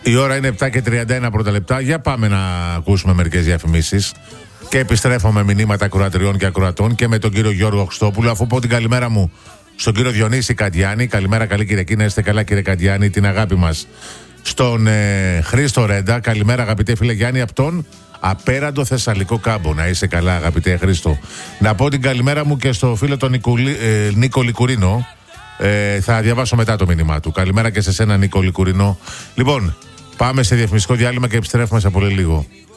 Η ώρα είναι 7:31 πρώτα λεπτά. Για πάμε να ακούσουμε μερικές διαφημίσεις. Και επιστρέφω με μηνύματα ακροατριών και ακροατών και με τον κύριο Γιώργο Χριστόπουλο. Αφού πω την καλημέρα μου στον κύριο Διονύση Καντιάνη. Καλημέρα, καλή Κυριακή. Να είστε καλά, κύριε Καντιάνη. Την αγάπη μας στον Χρήστο Ρέντα. Καλημέρα, αγαπητέ φίλε Γιάννη, από τον απέραντο Θεσσαλικό Κάμπο. Να είσαι καλά, αγαπητέ Χρήστο. Να πω την καλημέρα μου και στο φίλο τον Νίκο Λικουρίνο. Θα διαβάσω μετά το μήνυμά του. Καλημέρα και σε σένα, Νίκο Λικουρίνο. Λοιπόν, πάμε σε διαφημιστικό διάλειμμα και επιστρέφουμε σε πολύ λίγο.